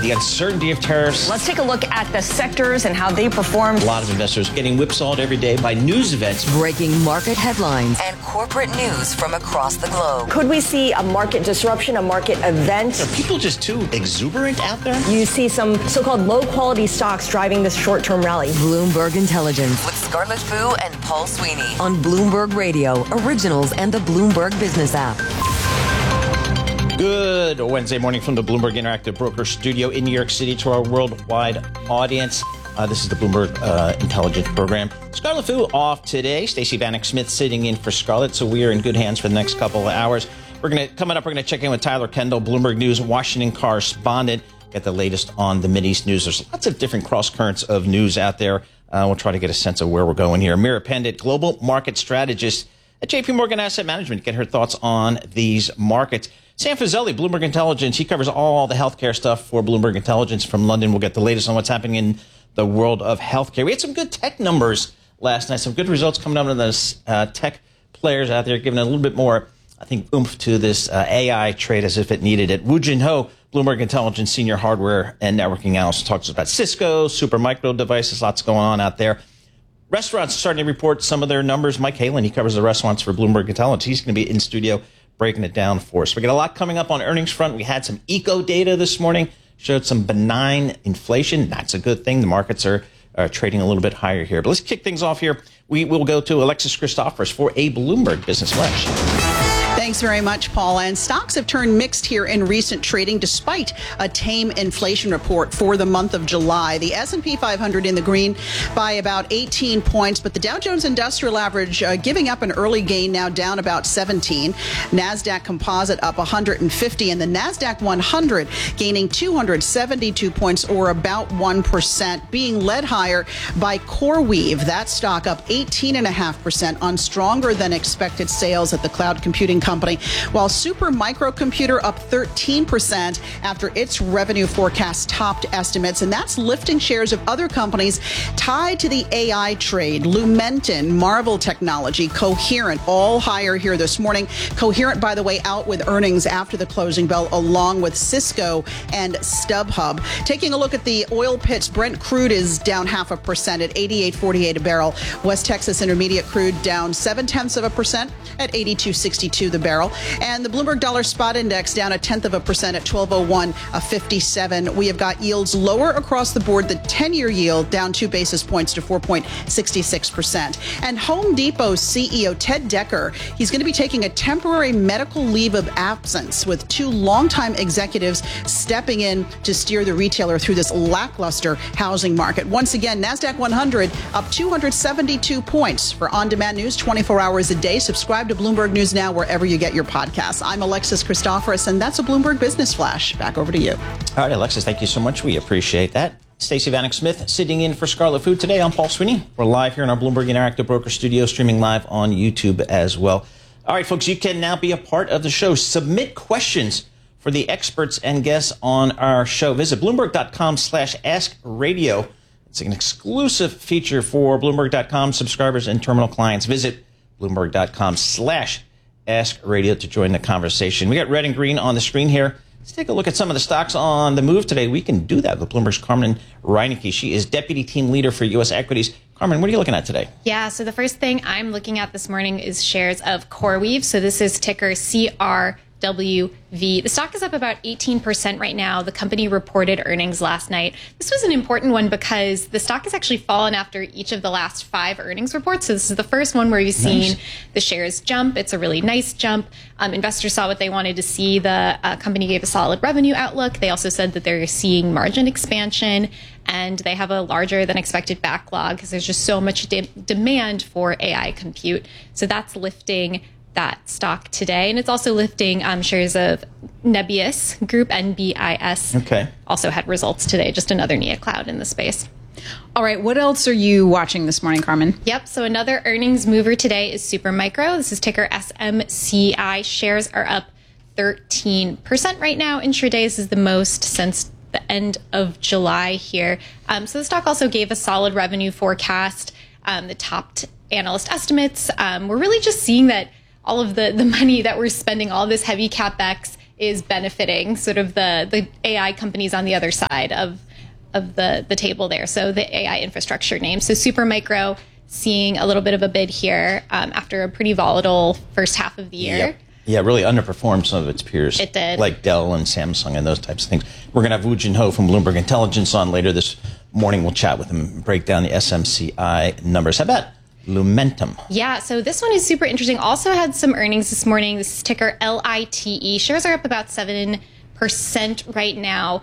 the uncertainty of tariffs. Let's take a look at the sectors and how they performed. A lot of investors getting whipsawed every day by news events. Breaking market headlines and corporate news from across the globe. Could we see a market disruption, a market event? Are people just too exuberant out there? You see some so-called low-quality stocks driving this short-term rally. Bloomberg Intelligence With Scarlett Fu and Paul Sweeney. On Bloomberg Radio, Originals, and the Bloomberg Business app. Good Wednesday morning from the Bloomberg Interactive Broker Studio in New York City to our worldwide audience. This is the Bloomberg Intelligence Program. Scarlett Fu off today. Stacey Vanek Smith sitting in for Scarlett, so we are in good hands for the next couple of hours. Coming up, we're going to check in with Tyler Kendall, Bloomberg News Washington correspondent. Get the latest on the Mideast news. There's lots of different cross currents of news out there. We'll try to get a sense of where we're going here. Mira Pendit, global market strategist at JP Morgan Asset Management. Get her thoughts on these markets. Sam Fazeli, Bloomberg Intelligence. He covers all the healthcare stuff for Bloomberg Intelligence from London. We'll get the latest on what's happening in the world of healthcare. We had some good tech numbers last night. Some good results coming out of those tech players out there, giving a little bit more, I think, oomph to this AI trade as if it needed it. Woo Jin Ho, Bloomberg Intelligence senior hardware and networking analyst, talks about Cisco, Supermicro devices, lots going on out there. Restaurants starting to report some of their numbers. Mike Halen, he covers the restaurants for Bloomberg Intelligence. He's going to be in studio breaking it down for us. We got a lot coming up on earnings front. We had some eco data this morning, showed some benign inflation. That's a good thing. The markets are trading a little bit higher here. But let's kick things off here. We will go to Alexis Christoforous for a Bloomberg Business Flash. Thanks very much, Paul. And stocks have turned mixed here in recent trading despite a tame inflation report for the month of July. The S&P 500 in the green by about 18 points, but the Dow Jones Industrial Average giving up an early gain, now down about 17. NASDAQ Composite up 150, and the NASDAQ 100 gaining 272 points, or about 1%, being led higher by CoreWeave. That stock up 18.5% on stronger than expected sales at the cloud computing company, while Supermicro Computer up 13% after its revenue forecast topped estimates, and that's lifting shares of other companies tied to the AI trade. Lumentum, Marvell Technology, Coherent, all higher here this morning. Coherent, by the way, out with earnings after the closing bell, along with Cisco and StubHub. Taking a look at the oil pits, Brent crude is down 0.5% at 88.48 a barrel. West Texas Intermediate crude down 0.7% at 82.62 the barrel. And the Bloomberg Dollar Spot Index down 0.1% at 1201.57. We have got yields lower across the board. The 10-year yield down 2 basis points to 4.66%. And Home Depot's CEO Ted Decker, he's going to be taking a temporary medical leave of absence, with 2 longtime executives stepping in to steer the retailer through this lackluster housing market. Once again, NASDAQ 100 up 272 points. For on-demand news 24 hours a day, subscribe to Bloomberg News Now wherever you get your podcasts. I'm Alexis Christoforous, and that's a Bloomberg Business Flash. Back over to you. All right, Alexis, thank you so much. We appreciate that. Stacey Vanek Smith sitting in for Scarlett Fu today. I'm Paul Sweeney. We're live here in our Bloomberg Interactive Broker Studio, streaming live on YouTube as well. All right, folks, you can now be a part of the show. Submit questions for the experts and guests on our show. Visit Bloomberg.com/AskRadio. It's an exclusive feature for Bloomberg.com subscribers and terminal clients. Visit Bloomberg.com/AskRadio to join the conversation. We got red and green on the screen here. Let's take a look at some of the stocks on the move today. We can do that with Bloomberg's Carmen Reineke. She is Deputy Team Leader for U.S. Equities. Carmen, what are you looking at today? Yeah, so the first thing I'm looking at this morning is shares of CoreWeave. So this is ticker CRWV. The stock is up about 18% right now. The company reported earnings last night. This was an important one because the stock has actually fallen after each of the last 5 earnings reports. So this is the first one where we've seen the shares jump. It's a really nice jump. Investors saw what they wanted to see. The company gave a solid revenue outlook. They also said that they're seeing margin expansion, and they have a larger than expected backlog because there's just so much demand for AI compute. So that's lifting that stock today. And it's also lifting shares of Nebius Group, NBIS. Okay. Also had results today, just another neocloud in the space. All right, what else are you watching this morning, Carmen? Yep, so another earnings mover today is Supermicro. This is ticker SMCI. Shares are up 13% right now. Intraday, this is the most since the end of July here. So the stock also gave a solid revenue forecast. The topped analyst estimates. We're really just seeing that all of the money that we're spending, all this heavy CapEx, is benefiting sort of the AI companies on the other side of the table there. So the AI infrastructure names. So Supermicro seeing a little bit of a bid here after a pretty volatile first half of the year. Yep. Yeah, really underperformed some of its peers. It did. Like Dell and Samsung and those types of things. We're going to have Woo Jin Ho from Bloomberg Intelligence on later this morning. We'll chat with him and break down the SMCI numbers. How about Lumentum? Yeah, so this one is super interesting. Also had some earnings this morning. This is ticker LITE. Shares are up about 7% right now.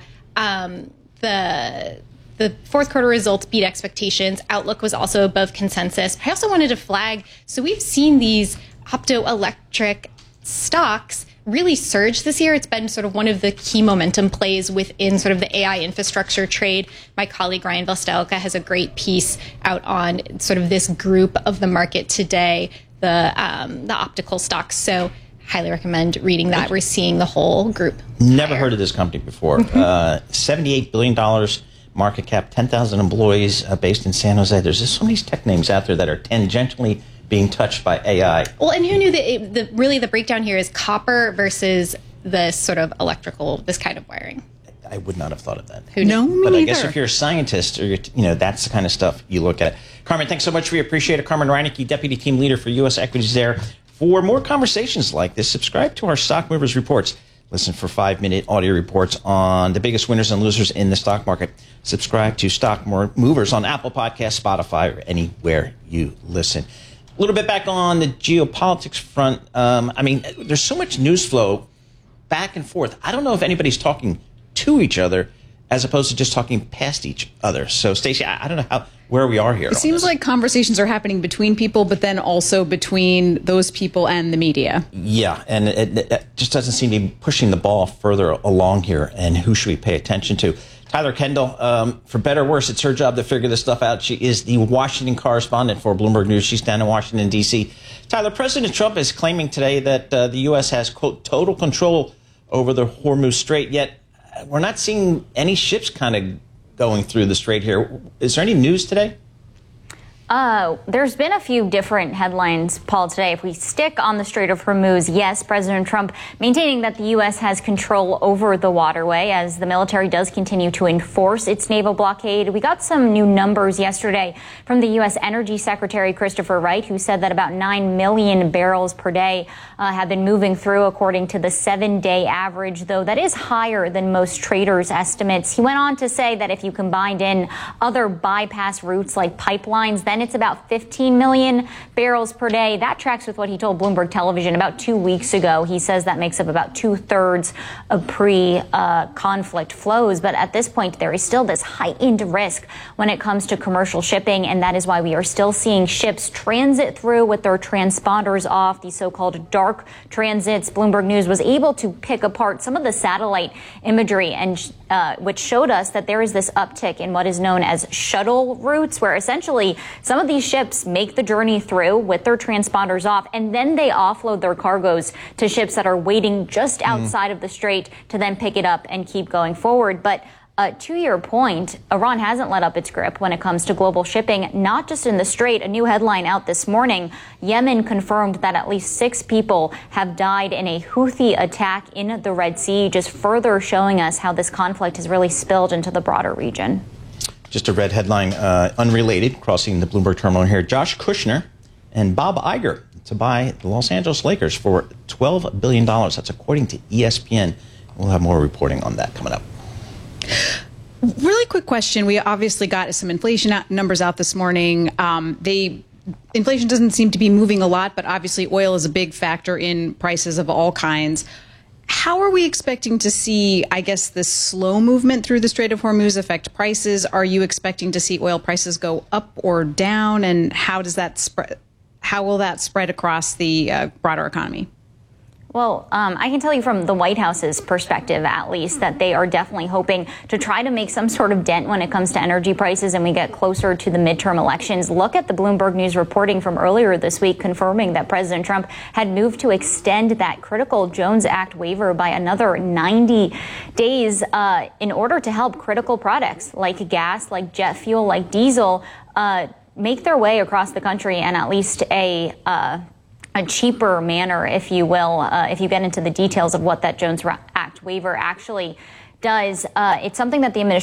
The fourth quarter results beat expectations. Outlook was also above consensus. I also wanted to flag, so we've seen these optoelectric stocks really surge this year. It's been sort of one of the key momentum plays within sort of the AI infrastructure trade. My colleague Ryan Vostelka has a great piece out on sort of this group of the market today, the optical stocks. So highly recommend reading that. We're seeing the whole group. Never heard of this company before. $78 billion market cap, 10,000 employees based in San Jose. There's just so many tech names out there that are tangentially being touched by AI. Well, and who knew that really the breakdown here is copper versus this sort of electrical, this kind of wiring. I would not have thought of that. No, me But neither. I guess if you're a scientist, or that's the kind of stuff you look at. Carmen, thanks so much. We appreciate it. Carmen Reinecke, Deputy Team Leader for U.S. Equities there. For more conversations like this, subscribe to our Stock Movers Reports. Listen for 5-minute audio reports on the biggest winners and losers in the stock market. Subscribe to Stock Movers on Apple Podcasts, Spotify, or anywhere you listen. A little bit back on the geopolitics front. There's so much news flow back and forth. I don't know if anybody's talking to each other as opposed to just talking past each other. So, Stacey, I don't know where we are here. It seems like conversations are happening between people, but then also between those people and the media. Yeah, and it just doesn't seem to be pushing the ball further along here. And who should we pay attention to? Tyler Kendall, for better or worse, it's her job to figure this stuff out. She is the Washington correspondent for Bloomberg News. She's down in Washington, D.C. Tyler, President Trump is claiming today that the U.S. has, quote, total control over the Hormuz Strait, yet we're not seeing any ships kind of going through the strait here. Is there any news today? There's been a few different headlines, Paul, today. If we stick on the Strait of Hormuz, yes, President Trump maintaining that the U.S. has control over the waterway as the military does continue to enforce its naval blockade. We got some new numbers yesterday from the U.S. Energy Secretary Christopher Wright, who said that about 9 million barrels per day have been moving through according to the 7-day average, though that is higher than most traders' estimates. He went on to say that if you combined in other bypass routes like pipelines, then it's about 15 million barrels per day. That tracks with what he told Bloomberg Television about 2 weeks ago. He says that makes up about 2/3 of pre-conflict flows. But at this point, there is still this heightened risk when it comes to commercial shipping, and that is why we are still seeing ships transit through with their transponders off, these so-called dark transits. Bloomberg News was able to pick apart some of the satellite imagery, and which showed us that there is this uptick in what is known as shuttle routes, where essentially some of these ships make the journey through with their transponders off, and then they offload their cargoes to ships that are waiting just outside of the strait to then pick it up and keep going forward. But to your point, Iran hasn't let up its grip when it comes to global shipping, not just in the strait. A new headline out this morning, Yemen confirmed that at least 6 people have died in a Houthi attack in the Red Sea, just further showing us how this conflict has really spilled into the broader region. Just a red headline, unrelated, crossing the Bloomberg terminal here. Josh Kushner and Bob Iger to buy the Los Angeles Lakers for $12 billion. That's according to ESPN. We'll have more reporting on that coming up. Really quick question. We obviously got some inflation numbers out this morning. Inflation doesn't seem to be moving a lot, but obviously oil is a big factor in prices of all kinds. How are we expecting to see, I guess, this slow movement through the Strait of Hormuz affect prices? Are you expecting to see oil prices go up or down? And how does that spread? How will that spread across the broader economy? Well, I can tell you from the White House's perspective, at least, that they are definitely hoping to try to make some sort of dent when it comes to energy prices and we get closer to the midterm elections. Look at the Bloomberg News reporting from earlier this week confirming that President Trump had moved to extend that critical Jones Act waiver by another 90 days in order to help critical products like gas, like jet fuel, like diesel make their way across the country and at least a cheaper manner, if you will, if you get into the details of what that Jones Act waiver actually does. It's something that the administration